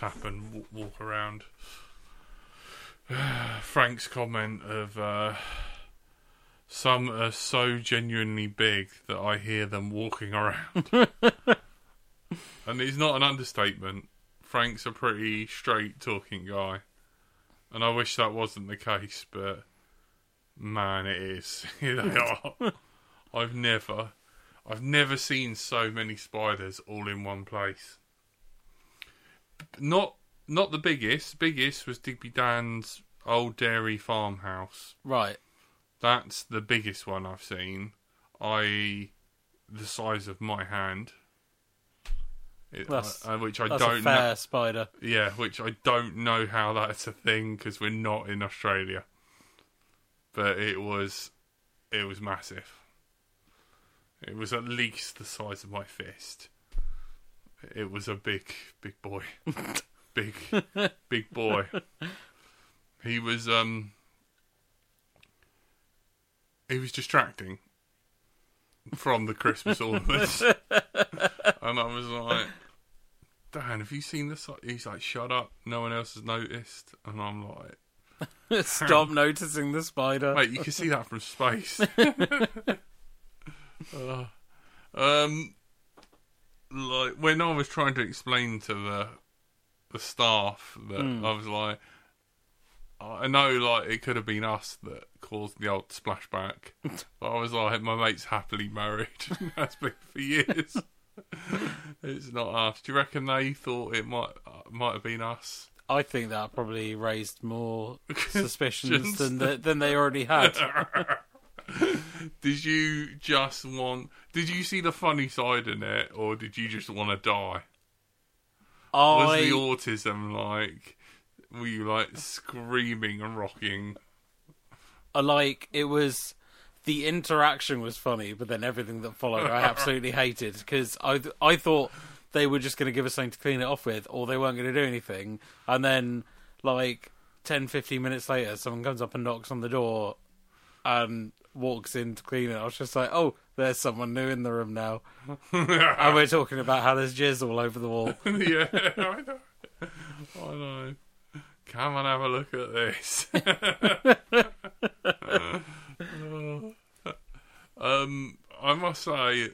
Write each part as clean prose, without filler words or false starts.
happen. Walk around. Frank's comment of some are so genuinely big that I hear them walking around. And it's not an understatement. Frank's a pretty straight talking guy. And I wish that wasn't the case, but man, it is. They are. I've never seen so many spiders all in one place. Not the biggest. Biggest was Digby Dan's old dairy farmhouse. Right. That's the biggest one I've seen. I.e., the size of my hand. Which I that's don't a fair know. Spider. Yeah, which I don't know how that's a thing because we're not in Australia. But it was massive. It was at least the size of my fist. It was a big boy. big boy. He was distracting from the Christmas ornaments. And I was like, Dan, have you seen this? He's like, shut up, no one else has noticed. And I'm like, stop noticing the spider. Mate, you can see that from space. Like when I was trying to explain to the staff that I was like, I know like it could have been us that caused the old splashback, but I was like, my mate's happily married and has been for years. It's not us. Do you reckon they thought it might have been us? I think that probably raised more suspicions than they already had. Did you see the funny side in it, or did you just want to die? Was the autism like, were you like screaming and rocking? It was, the interaction was funny, but then everything that followed I absolutely hated, because I thought they were just going to give us something to clean it off with, or they weren't going to do anything, and then like 10-15 minutes later someone comes up and knocks on the door and walks in to clean it. I was just like, oh, there's someone new in the room now. And we're talking about how there's jizz all over the wall. Yeah, I know. Come and have a look at this. I must say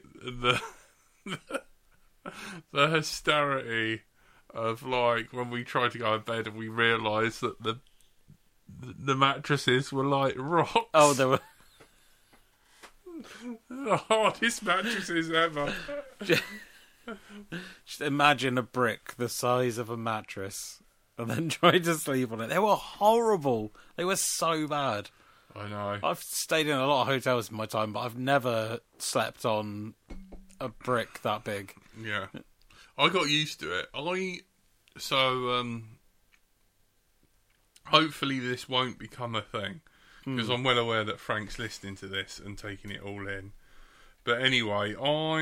the hilarity of like when we tried to go to bed and we realised that the mattresses were like rocks. Oh, they were the hardest mattresses ever. Just imagine a brick the size of a mattress and then try to sleep on it. They were horrible. They were so bad. I know. I've stayed in a lot of hotels in my time, but I've never slept on a brick that big. Yeah. I got used to it. Hopefully this won't become a thing, because I'm well aware that Frank's listening to this and taking it all in. But anyway,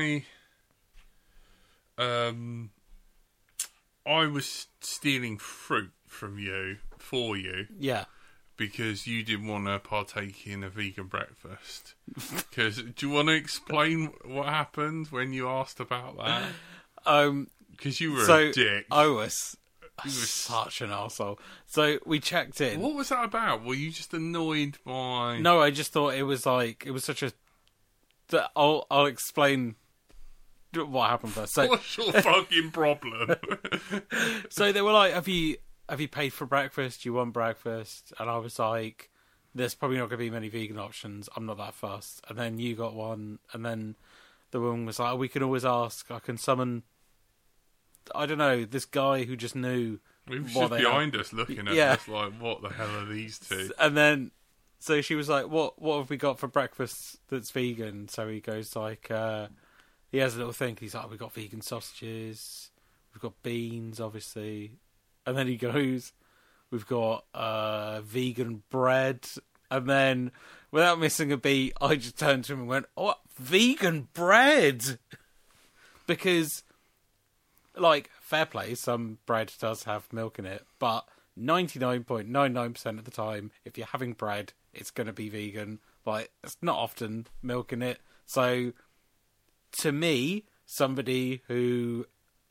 I was stealing fruit from you, for you. Yeah. Because you didn't want to partake in a vegan breakfast. Do you want to explain what happened when you asked about that? Because you were a dick. I was such an arsehole. So we checked in. What was that about? Were you just annoyed by... No, I just thought it was such a... I'll explain what happened first. So, what's your fucking problem? So they were like, have you paid for breakfast? Do you want breakfast? And I was like, there's probably not going to be many vegan options. I'm not that fussed. And then you got one. And then the woman was like, we can always ask. I can summon, I don't know, this guy who just knew. He was just behind us looking at us like, what the hell are these two? And then, so she was like, what have we got for breakfast that's vegan? So he goes like, he has a little thing. He's like, we've got vegan sausages. We've got beans, obviously. And then he goes, we've got vegan bread. And then, without missing a beat, I just turned to him and went, oh, vegan bread? Because, like, fair play, some bread does have milk in it. But 99.99% of the time, if you're having bread, it's going to be vegan. Like, it's not often milk in it. So, to me, somebody who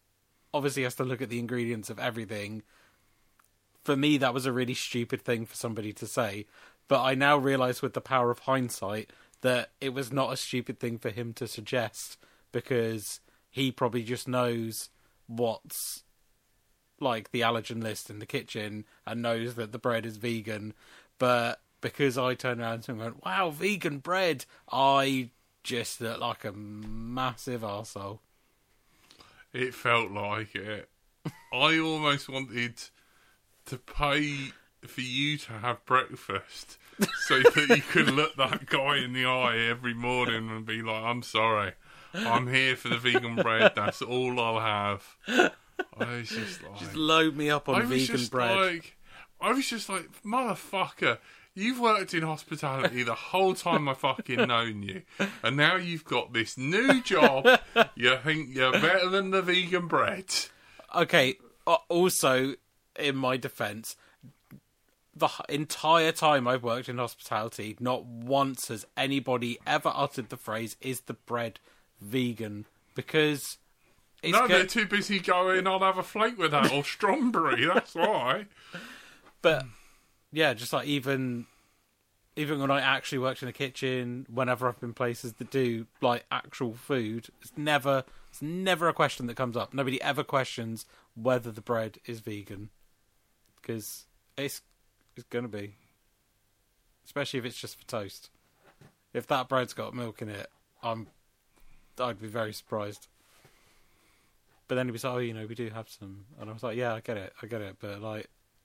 obviously has to look at the ingredients of everything. For me, that was a really stupid thing for somebody to say. But I now realise with the power of hindsight that it was not a stupid thing for him to suggest, because he probably just knows what's like the allergen list in the kitchen and knows that the bread is vegan. But because I turned around to him and went, wow, vegan bread, I just looked like a massive arsehole. It felt like it. I almost wanted to pay for you to have breakfast so that you could look that guy in the eye every morning and be like, I'm sorry, I'm here for the vegan bread, that's all I'll have. I was just like... Just load me up on vegan bread. I was just like, motherfucker, you've worked in hospitality the whole time I've fucking known you, and now you've got this new job, you think you're better than the vegan bread. Okay, also, in my defence, the entire time I've worked in hospitality, not once has anybody ever uttered the phrase, is the bread vegan? Because... they're too busy going, I'll have a flake with that, or strawberry, that's why. But, yeah, just like even when I actually worked in the kitchen, whenever I've been places that do, like, actual food, it's never a question that comes up. Nobody ever questions whether the bread is vegan. Because it's going to be. Especially if it's just for toast. If that bread's got milk in it, I'd be very surprised. But then he'd be like, oh, we do have some. And I was like, yeah, I get it. But, like...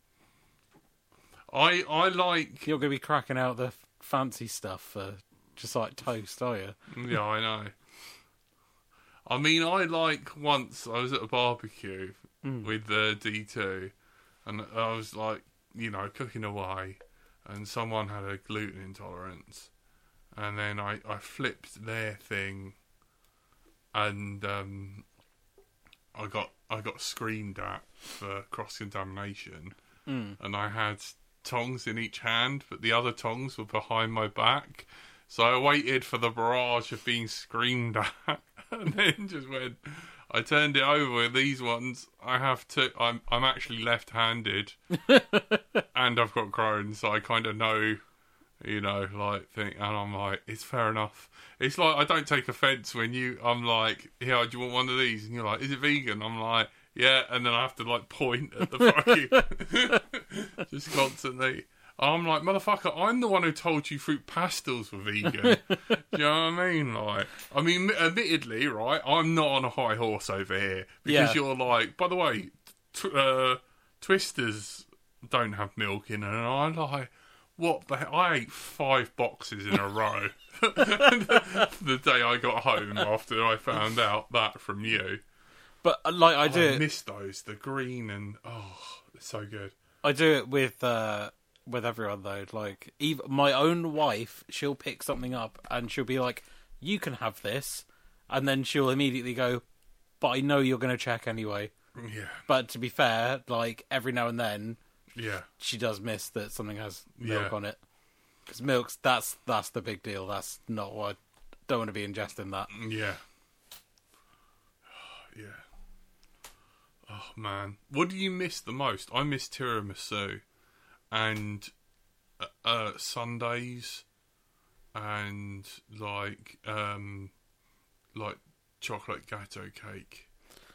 I like... You're going to be cracking out the fancy stuff for just, like, toast, are you? Yeah, I know. I mean, I like... Once I was at a barbecue with D2, and I was, like, cooking away, and someone had a gluten intolerance. And then I flipped their thing, and... I got screamed at for cross-contamination, and I had tongs in each hand, but the other tongs were behind my back, so I waited for the barrage of being screamed at, and then just went, I turned it over, these ones, I have to, I'm actually left-handed, and I've got Crohn's, so I kind of know, and I'm like, it's fair enough. It's like, I don't take offence when I'm like, yeah, do you want one of these? And you're like, is it vegan? I'm like, yeah, and then I have to, like, point at the fucking... just constantly. I'm like, motherfucker, I'm the one who told you fruit pastels were vegan. Do you know what I mean? Admittedly, right, I'm not on a high horse over here. Because you're like, by the way, Twisters don't have milk in it. And I'm like... What the hell? I ate 5 boxes in a row the day I got home after I found out that from you. But, I do I miss those. The green and... Oh, it's so good. I do it with everyone, though. Like, even my own wife, she'll pick something up and she'll be like, you can have this. And then she'll immediately go, but I know you're going to check anyway. Yeah. But to be fair, like, every now and then... Yeah, she does miss that something has milk on it, because milk's that's the big deal. That's not what I don't want to be ingesting that. Yeah. Oh man, what do you miss the most? I miss tiramisu, and sundaes, and like chocolate gateau cake.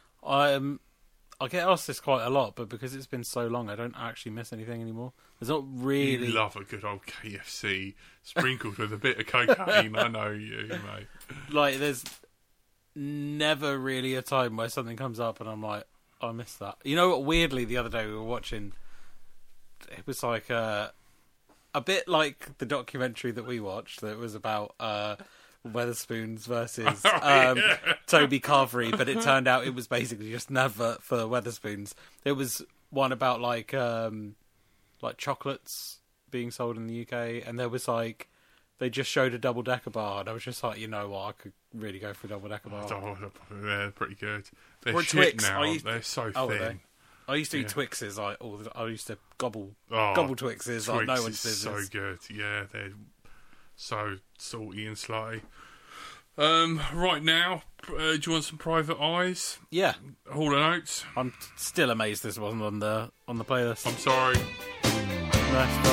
I get asked this quite a lot, but because it's been so long, I don't actually miss anything anymore. There's not really... You love a good old KFC sprinkled with a bit of cocaine. I know you, mate. Like, there's never really a time where something comes up and I'm like, oh, I missed that. You know what? Weirdly, the other day we were watching... It was like a bit like the documentary that we watched that was about... Weatherspoons versus Toby Carvery, but it turned out it was basically just an advert for Weatherspoons. There was one about like chocolates being sold in the UK, and there was like they just showed a double-decker bar, and I was just like, you know what, I could really go for a double-decker bar. They're pretty good. They're or shit Twix. now. They're so thin. I used to eat Twixes. I used to gobble Twixes. Twix like no one's is business. So good. Yeah, they're so salty and slutty. Right now, do you want some Private Eyes? Yeah, Hall and Oates? I'm still amazed this wasn't on the playlist. I'm sorry. No,